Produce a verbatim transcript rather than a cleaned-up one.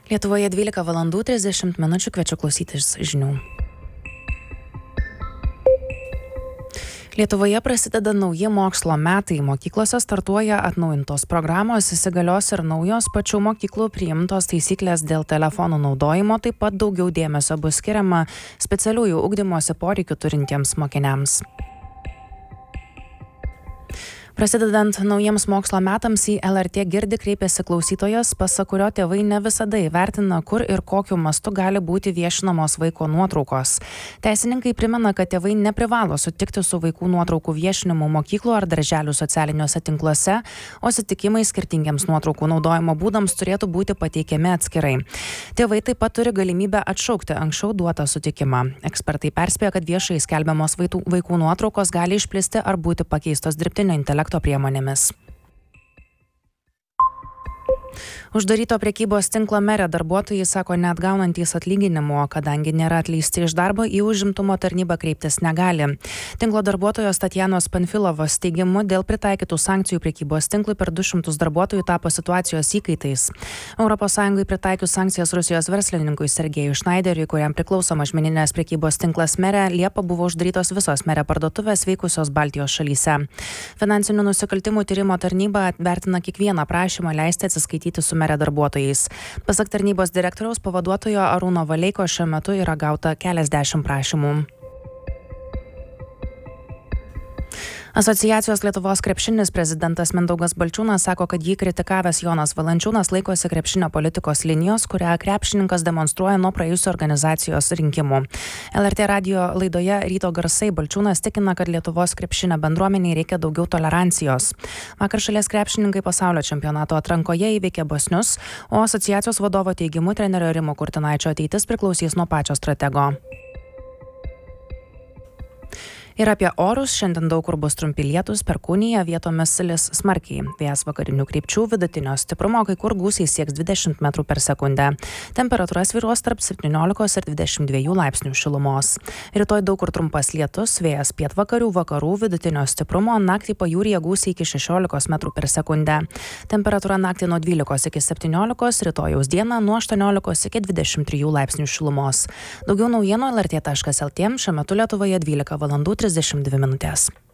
Lietuvoje dvylika valandų trisdešimt minučių, kviečiu klausytis žinių. Lietuvoje prasideda nauji mokslo metai. Mokyklose startuoja atnaujintos programos, įsigalios ir naujos pačių mokyklų priimtos taisyklės dėl telefonų naudojimo, taip pat daugiau dėmesio bus skiriama specialiųjų ugdymosi poreikių turintiems mokiniams. Prasidedant naujiems mokslo metams į L R T girdi kreipėsi klausytojas, pasak kurio tėvai ne visada įvertina, kur ir kokiu mastu gali būti viešinamos vaiko nuotraukos. Teisininkai primena, kad tėvai neprivalo sutikti su vaikų nuotraukų viešinimu mokyklų ar darželių socialiniuose tinkluose, o sutikimai skirtingiems nuotraukų naudojimo būdams turėtų būti pateikiami atskirai. Tėvai taip pat turi galimybę atšaukti anksčiau duotą sutikimą. Ekspertai perspėja, kad viešai skelbiamos vaikų nuotraukos gali išplisti ar būti pakeistos dirbtinio intelekto priemonėmis. Uždaryto prekybos tinklo Merė darbuotojai sako neatgaunantys atlyginimo, kadangi nėra atleisti iš darbo, į užimtumo tarnybą kreiptis negali. Tinklo darbuotojos Tatjanos Panfilovos teigimu, dėl pritaikytų sankcijų prekybos tinklui per du šimtus darbuotojų tapo situacijos įkaitais. Europos Sąjungai pritaikius sankcijas Rusijos verslininkui Sergejui Šnaideriui, kuriam priklauso mažmeninės prekybos tinklas Merė, Liepą buvo uždarytos visos Merė parduotuvės veikusios Baltijos šalyse. Finansinių nusikaltimų tyrimo tarnyba vertina kiekvieną prašymą leisti atsiskaityti su Merė darbuotojais. Pasak tarnybos direktoriaus pavaduotojo Arūno Valeiko, šiuo metu yra gauta keliasdešimt prašymų. Asociacijos Lietuvos krepšinis prezidentas Mindaugas Balčiūnas sako, kad jį kritikavęs Jonas Valančiūnas laikosi krepšinio politikos linijos, kurią krepšininkas demonstruoja nuo praėjusių organizacijos rinkimų. L R T radijo laidoje Ryto garsai Balčiūnas tikina, kad Lietuvos krepšinio bendruomeniai reikia daugiau tolerancijos. Vakar šalies krepšininkai pasaulio čempionato atrankoje įveikė bosnius, o asociacijos vadovo teigimu trenerio Rimo Kurtinaičio ateitis priklausys nuo pačio stratego. Ir apie orus, šiandien daug kur bus trumpi lietūs, perkūnija, vietomis lis smarkiai. Vėjas vakarinių krypčių, vidutinio stiprumo, kai kur gūsiai sieks dvidešimt metrų per sekundę. Temperatūra svyruos tarp septyniolikos ir dvidešimt dviejų laipsnių šilumos. Rytoj daug kur trumpas lietus, vėjas pietvakarių, vakarų, vidutinio stiprumo, naktį pajūryje gūsiai iki šešiolikos metrų per sekundę. Temperatūra naktį nuo dvylikos iki septyniolikos, rytojaus dieną nuo aštuoniolikos iki dvidešimt trijų laipsnių šilumos. Daugiau naujienų L R T taškas L T, šiuo metu Lietuvoje dvylika valandų trisdešimt dvi minutės.